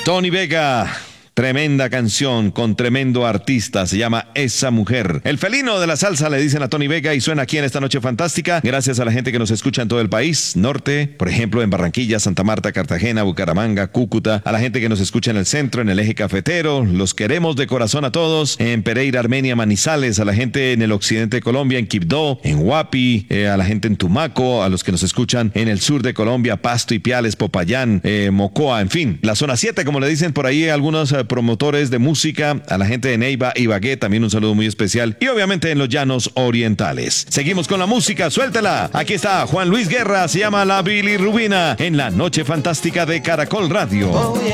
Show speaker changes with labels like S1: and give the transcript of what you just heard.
S1: Tony Vega. Tremenda canción con tremendo artista, se llama Esa Mujer. El felino de la salsa le dicen a Tony Vega y suena aquí en esta noche fantástica. Gracias a la gente que nos escucha en todo el país, norte, por ejemplo en Barranquilla, Santa Marta, Cartagena, Bucaramanga, Cúcuta. A la gente que nos escucha en el centro, en el eje cafetero, los queremos de corazón a todos. En Pereira, Armenia, Manizales, a la gente en el occidente de Colombia, en Quibdó, en Huapi, a la gente en Tumaco, a los que nos escuchan en el sur de Colombia, Pasto, Ipiales, Popayán, Mocoa, en fin. La zona 7, como le dicen por ahí algunos promotores de música, a la gente de Neiva y Ibagué, también un saludo muy especial, y obviamente en los llanos orientales. Seguimos con la música, suéltela. Aquí está Juan Luis Guerra, se llama La Bilirrubina, en la noche fantástica de Caracol Radio.